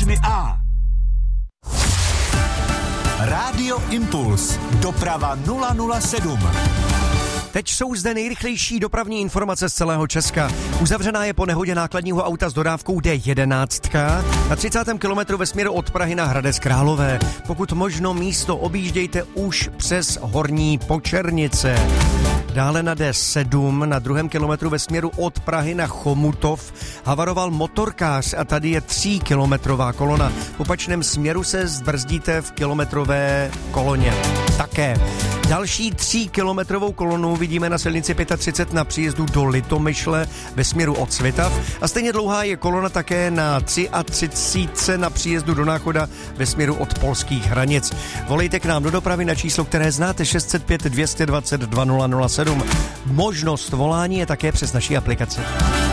písmy A. Rádio Impuls. Doprava 007. Teď jsou zde nejrychlejší dopravní informace z celého Česka. Uzavřená je po nehodě nákladního auta s dodávkou D11 na 30. kilometru ve směru od Prahy na Hradec Králové. Pokud možno místo objíždějte už přes Horní Počernice. Dále na D7 na 2. kilometru ve směru od Prahy na Chomutov havaroval motorkář a tady je 3kilometrová kolona. V opačném směru se zbrzdíte v kilometrové koloně. Také. Další 3kilometrovou kolonu vidíme na silnici 35 na příjezdu do Litomyšle ve směru od Svitav a stejně dlouhá je kolona také na 33 na příjezdu do Náchoda ve směru od polských hranic. Volejte k nám do dopravy na číslo, které znáte, 605 220 2007. Možnost volání je také přes naši aplikaci.